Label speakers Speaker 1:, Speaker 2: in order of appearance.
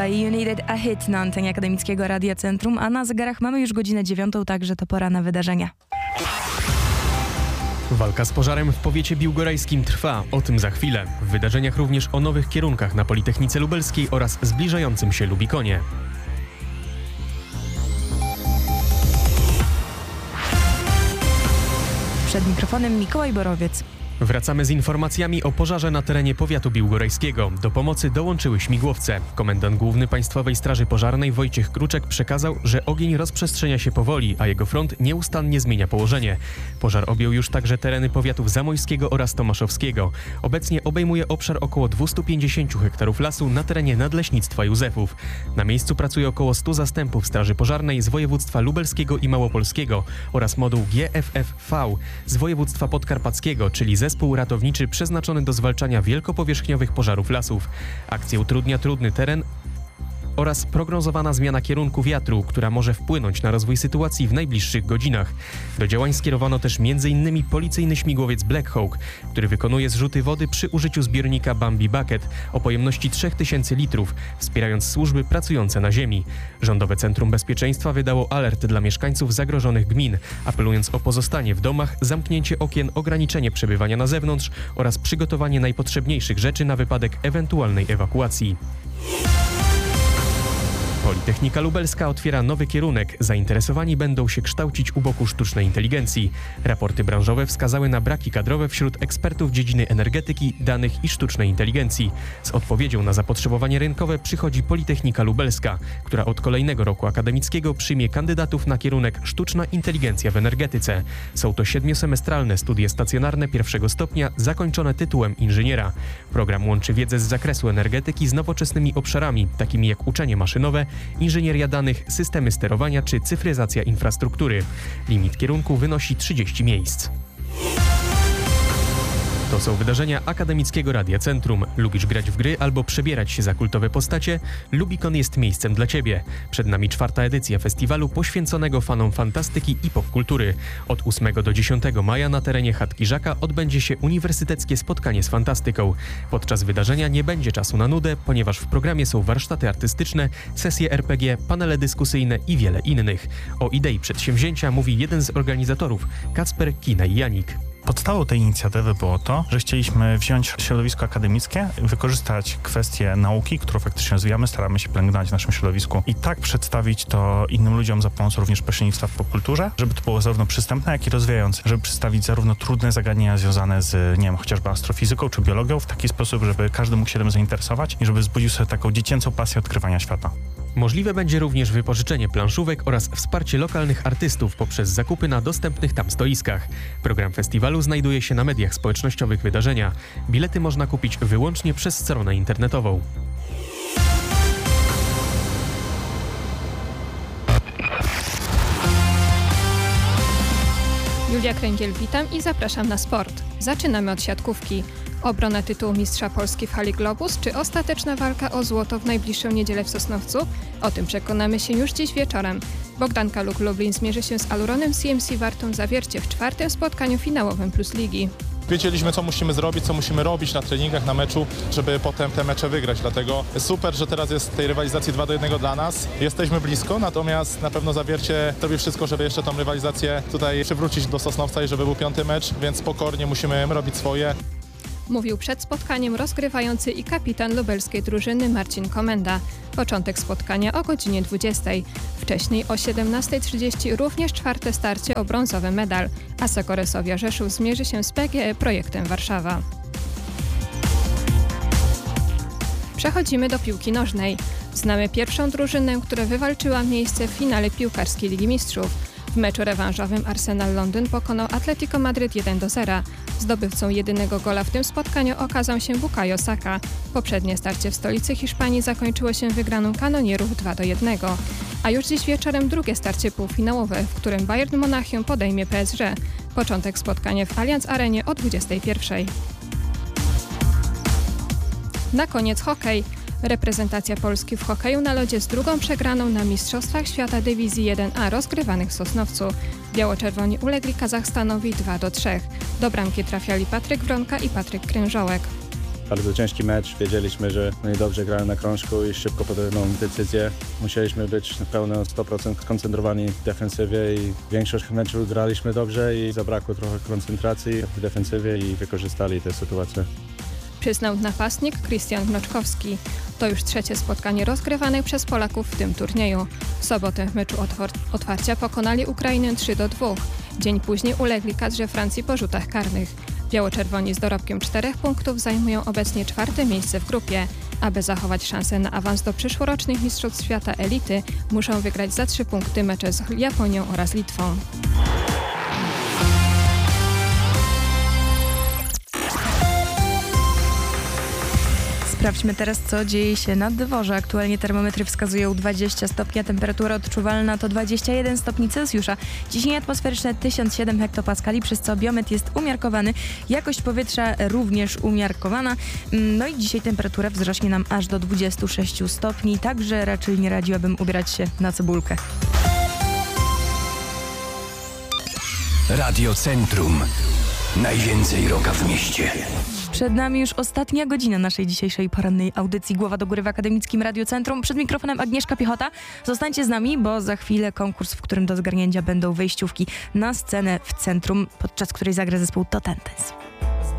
Speaker 1: You Needed a Hit na antenie Akademickiego Radia Centrum, a na zegarach mamy już godzinę 9, także to pora na wydarzenia.
Speaker 2: Walka z pożarem w powiecie biłgorajskim trwa, o tym za chwilę. W wydarzeniach również o nowych kierunkach na Politechnice Lubelskiej oraz zbliżającym się Lubikonie.
Speaker 1: Przed mikrofonem Mikołaj Borowiec.
Speaker 2: Wracamy z informacjami o pożarze na terenie powiatu biłgorajskiego. Do pomocy dołączyły śmigłowce. Komendant Główny Państwowej Straży Pożarnej Wojciech Kruczek przekazał, że ogień rozprzestrzenia się powoli, a jego front nieustannie zmienia położenie. Pożar objął już także tereny powiatów zamojskiego oraz tomaszowskiego. Obecnie obejmuje obszar około 250 hektarów lasu na terenie Nadleśnictwa Józefów. Na miejscu pracuje około 100 zastępów Straży Pożarnej z województwa lubelskiego i małopolskiego oraz moduł GFFV z województwa podkarpackiego, czyli zespół ratowniczy przeznaczony do zwalczania wielkopowierzchniowych pożarów lasów. Akcję utrudnia trudny teren oraz prognozowana zmiana kierunku wiatru, która może wpłynąć na rozwój sytuacji w najbliższych godzinach. Do działań skierowano też m.in. policyjny śmigłowiec Black Hawk, który wykonuje zrzuty wody przy użyciu zbiornika Bambi Bucket o pojemności 3000 litrów, wspierając służby pracujące na ziemi. Rządowe Centrum Bezpieczeństwa wydało alert dla mieszkańców zagrożonych gmin, apelując o pozostanie w domach, zamknięcie okien, ograniczenie przebywania na zewnątrz oraz przygotowanie najpotrzebniejszych rzeczy na wypadek ewentualnej ewakuacji. Politechnika Lubelska otwiera nowy kierunek. Zainteresowani będą się kształcić u boku sztucznej inteligencji. Raporty branżowe wskazały na braki kadrowe wśród ekspertów dziedziny energetyki, danych i sztucznej inteligencji. Z odpowiedzią na zapotrzebowanie rynkowe przychodzi Politechnika Lubelska, która od kolejnego roku akademickiego przyjmie kandydatów na kierunek Sztuczna Inteligencja w Energetyce. Są to 7-semestralne studie stacjonarne pierwszego stopnia zakończone tytułem inżyniera. Program łączy wiedzę z zakresu energetyki z nowoczesnymi obszarami, takimi jak uczenie maszynowe, inżynieria danych, systemy sterowania czy cyfryzacja infrastruktury. Limit kierunku wynosi 30 miejsc. To są wydarzenia Akademickiego Radia Centrum. Lubisz grać w gry albo przebierać się za kultowe postacie? Lubikon jest miejscem dla Ciebie. Przed nami 4. edycja festiwalu poświęconego fanom fantastyki i popkultury. Od 8 do 10 maja na terenie Chatki Żaka odbędzie się uniwersyteckie spotkanie z fantastyką. Podczas wydarzenia nie będzie czasu na nudę, ponieważ w programie są warsztaty artystyczne, sesje RPG, panele dyskusyjne i wiele innych. O idei przedsięwzięcia mówi jeden z organizatorów, Kacper Kinej-Janik.
Speaker 3: Podstawą tej inicjatywy było to, że chcieliśmy wziąć środowisko akademickie, wykorzystać kwestie nauki, którą faktycznie rozwijamy, staramy się pielęgnować w naszym środowisku i tak przedstawić to innym ludziom za pomocą również pośrednictwa w popkulturze, żeby to było zarówno przystępne, jak i rozwijające, żeby przedstawić zarówno trudne zagadnienia związane z, nie wiem, chociażby astrofizyką czy biologią w taki sposób, żeby każdy mógł się tym zainteresować i żeby wzbudził sobie taką dziecięcą pasję odkrywania świata.
Speaker 2: Możliwe będzie również wypożyczenie planszówek oraz wsparcie lokalnych artystów poprzez zakupy na dostępnych tam stoiskach. Program festiwalu znajduje się na mediach społecznościowych wydarzenia. Bilety można kupić wyłącznie przez stronę internetową.
Speaker 4: Julia Kręgiel, witam i zapraszam na sport. Zaczynamy od siatkówki. Obrona tytułu mistrza Polski w hali Globus, czy ostateczna walka o złoto w najbliższą niedzielę w Sosnowcu? O tym przekonamy się już dziś wieczorem. Bogdanka Luk-Lublin zmierzy się z Aluronem CMC Wartą Zawiercie w 4. spotkaniu finałowym Plus Ligi.
Speaker 5: Wiedzieliśmy, co musimy zrobić, co musimy robić na treningach, na meczu, żeby potem te mecze wygrać. Dlatego super, że teraz jest tej rywalizacji 2-1 dla nas. Jesteśmy blisko, natomiast na pewno Zawiercie robi wszystko, żeby jeszcze tą rywalizację tutaj przywrócić do Sosnowca i żeby był 5. mecz, więc pokornie musimy robić swoje.
Speaker 4: Mówił przed spotkaniem rozgrywający i kapitan lubelskiej drużyny Marcin Komenda. Początek spotkania o godzinie 20. Wcześniej o 17:30 również 4. starcie o brązowy medal, a Sokoresowia Rzeszów zmierzy się z PGE Projektem Warszawa. Przechodzimy do piłki nożnej. Znamy pierwszą drużynę, która wywalczyła miejsce w finale piłkarskiej Ligi Mistrzów. W meczu rewanżowym Arsenal Londyn pokonał Atletico Madryt 1-0. Zdobywcą jedynego gola w tym spotkaniu okazał się Bukayo Saka. Poprzednie starcie w stolicy Hiszpanii zakończyło się wygraną kanonierów 2-1. A już dziś wieczorem drugie starcie półfinałowe, w którym Bayern Monachium podejmie PSG. Początek spotkania w Allianz Arenie o 21:00. Na koniec hokej. Reprezentacja Polski w hokeju na lodzie z drugą przegraną na Mistrzostwach Świata Dywizji 1A rozgrywanych w Sosnowcu. Biało-czerwoni ulegli Kazachstanowi 2-3. Do bramki trafiali Patryk Wronka i Patryk Krężołek.
Speaker 6: bardzo ciężki mecz. Wiedzieliśmy, że oni dobrze grają na krążku i szybko podejmą decyzję. Musieliśmy być na pełno 100% skoncentrowani w defensywie i większość meczu graliśmy dobrze i zabrakło trochę koncentracji w defensywie i wykorzystali tę sytuację.
Speaker 4: Przyznał napastnik Krystian Gnoczkowski. To już trzecie spotkanie rozgrywane przez Polaków w tym turnieju. W sobotę w meczu otwarcia pokonali Ukrainę 3-2. Dzień później ulegli kadrze Francji po rzutach karnych. Biało-czerwoni z dorobkiem 4 punktów zajmują obecnie 4. miejsce w grupie. Aby zachować szansę na awans do przyszłorocznych Mistrzostw Świata Elity, muszą wygrać za 3 punkty mecze z Japonią oraz Litwą.
Speaker 1: Sprawdźmy teraz, co dzieje się na dworze. Aktualnie termometry wskazują 20 stopni, a temperatura odczuwalna to 21 stopni Celsjusza. Ciśnienie atmosferyczne 1007 hektopaskali, przez co biometr jest umiarkowany. Jakość powietrza również umiarkowana. No i dzisiaj temperatura wzrośnie nam aż do 26 stopni, także raczej nie radziłabym ubierać się na cebulkę.
Speaker 7: Radio Centrum. Najwięcej rocka w mieście.
Speaker 1: Przed nami już ostatnia godzina naszej dzisiejszej porannej audycji Głowa do góry w Akademickim Radiu Centrum. Przed mikrofonem Agnieszka Piechota. Zostańcie z nami, bo za chwilę konkurs, w którym do zgarnięcia będą wejściówki na scenę w centrum, podczas której zagra zespół Totentens.